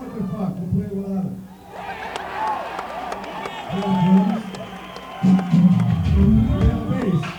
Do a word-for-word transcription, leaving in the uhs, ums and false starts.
don't give a fuck. We'll play it without it. We have drums. We have bass.